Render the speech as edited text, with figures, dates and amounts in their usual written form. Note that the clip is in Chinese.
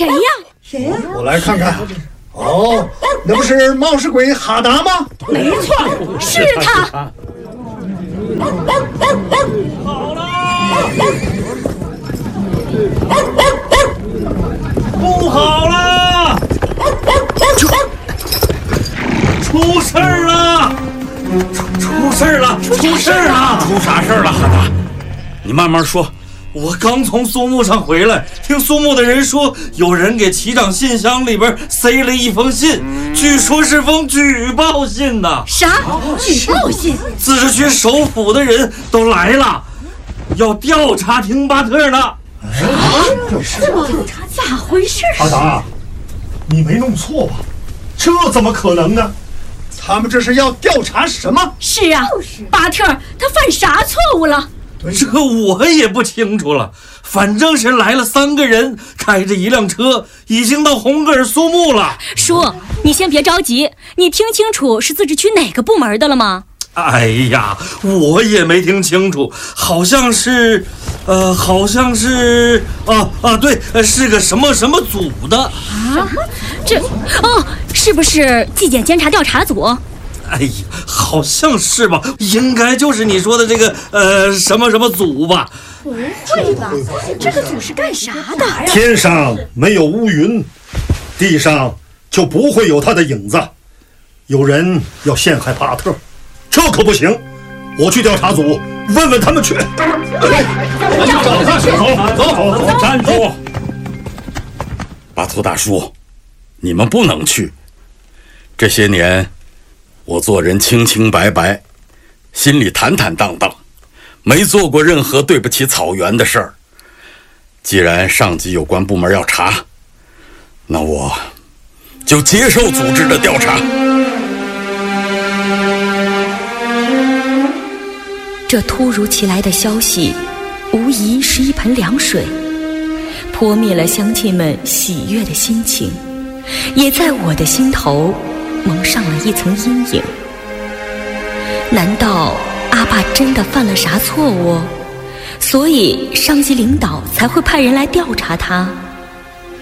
谁呀？ 我来看看。哦，那不是冒失鬼哈达吗？ 没错，是他。 好了，不好了，出事儿了！出事儿了！出事儿了！ 出啥事儿了，哈达？你慢慢说。 我刚从苏木上回来，听苏木的人说，有人给旗长信箱里边塞了一封信，据说是封举报信呐。 啥？举报信？ 自治区首府的人都来了，要调查廷巴特呢。 这么咋回事？ 哈达，你没弄错吧？这怎么可能呢？他们这是要调查什么？ 是啊，巴特他犯啥错误了？ 这我也不清楚了，反正是来了3个人，开着一辆车，已经到红格尔苏木了。 叔，你先别着急，你听清楚是自治区哪个部门的了吗？ 哎呀，我也没听清楚，好像是对，是个什么组的啊？是不是纪检监察调查组？ 哎呀，好像是吧，应该就是你说的这个什么组吧？ 不会吧？这个组是干啥的？ 天上没有乌云，地上就不会有他的影子。有人要陷害巴特，这可不行！我去调查组问问他们去。 走，站住！巴图大叔，你们不能去。这些年我做人清清白白，心里坦坦荡荡，没做过任何对不起草原的事儿。既然上级有关部门要查，那我就接受组织的调查。 这突如其来的消息无疑是一盆凉水，泼灭了乡亲们喜悦的心情，也在我的心头蒙上了一层阴影。难道阿爸真的犯了啥错误，所以上级领导才会派人来调查他？